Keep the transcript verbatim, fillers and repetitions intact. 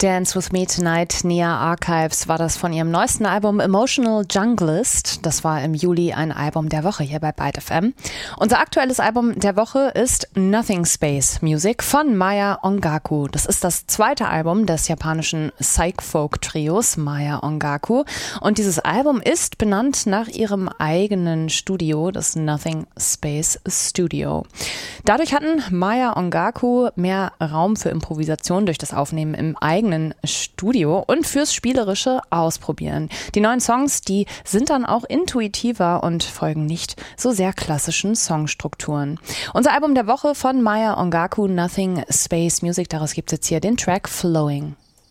Dance With Me Tonight, Nia Archives, war das von ihrem neuesten Album Emotional Junglist. Das war im Juli ein Album der Woche hier bei Byte F M. Unser aktuelles Album der Woche ist Nothing Space Music von Maya Ongaku. Das ist das zweite Album des japanischen Psych-Folk-Trios Maya Ongaku. Und dieses Album ist benannt nach ihrem eigenen Studio, das Nothing Space Studio. Dadurch hatten Maya Ongaku mehr Raum für Improvisation durch das Aufnehmen im eigenen Studio und fürs spielerische Ausprobieren. Die neuen Songs, die sind dann auch intuitiver und folgen nicht so sehr klassischen Songstrukturen. Unser Album der Woche von Maya Ongaku, Nothing Space Music, daraus gibt es jetzt hier den Track Flowing.